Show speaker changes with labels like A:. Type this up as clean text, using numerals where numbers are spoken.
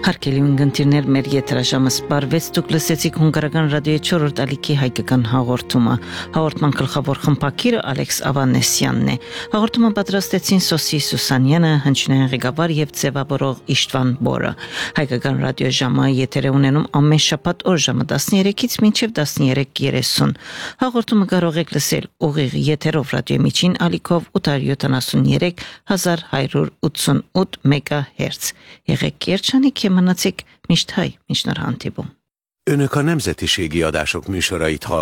A: Հարկելի ունգընտիրներ մեր եթերաժամը սպարվեց, դուք լսեցիք հունգարական ռադիոյի 4-րդ ալիքի հայկական հաղորդումը։ Հաղորդման գլխավոր խմբագիրը Ալեքս Ավանեսյանն է։ Հաղորդումը պատրաստեցին Սոսի Սուսանյանը, հնչյունային ղեկավար եւ ձևավորող Իշտվան Բորը։ Հայկական ռադիոժամը եթեր է ունենում ամեն շաբաթ օր ժամը 13-ից մինչև 13:30։ Հաղորդումը կարող եք լսել ուղիղ եթերով ռադիոյի միջին ալիքով 873 1188 MHz։ Եղեք երջանիկ եւ մնացեք միշտ հայ, մինչ նոր հանդիպում.
B: Önök a Nemzetiségi Adások műsorait